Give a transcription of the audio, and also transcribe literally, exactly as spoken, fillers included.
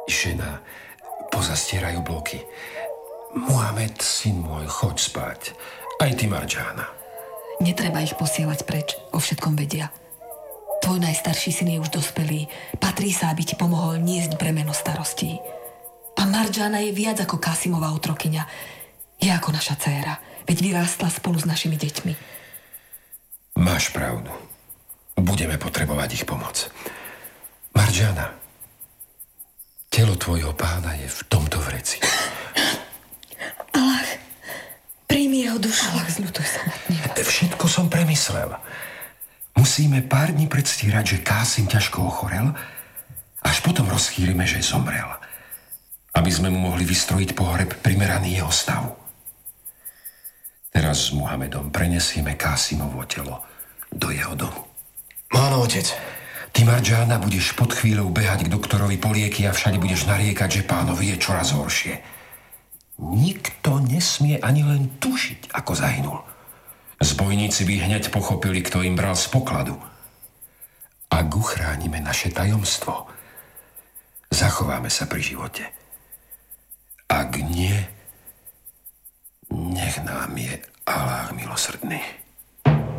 Žena, pozastierajú bloky. Muhamed, syn môj, choď spať. Aj ty, Marjana. Netreba ich posielať preč, o všetkom vedia. Tvoj najstarší syn je už dospelý. Patrí sa, aby ti pomohol niesť bremeno starostí. A Marjana je viac ako Kásimová otrokyňa. Je ako naša dcéra, veď vyrástla spolu s našimi deťmi. Máš pravdu. Budeme potrebovať ich pomoc. Marjana, telo tvojho pána je v tomto vreci. Allah, príjmi jeho dušu. Allah, zľutuj sa nad ním. Všetko som premyslel. Musíme pár dní predstierať, že Kásim ťažko ochorel, až potom rozchýlime, že zomrel. Aby sme mu mohli vystrojiť pohreb primeraný jeho stavu. Teraz s Muhamedom prenesieme Kásimovo telo do jeho domu. Áno, otec. Ty, Marjana, budeš pod chvíľou behať k doktorovi po lieky a všade budeš nariekať, že pánovi je čoraz horšie. Nikto nesmie ani len tušiť, ako zahynul. Zbojníci by hneď pochopili, kto im bral z pokladu. Ak uchránime naše tajomstvo, zachováme sa pri živote. Ak nie, nech nám je Allah milosrdný.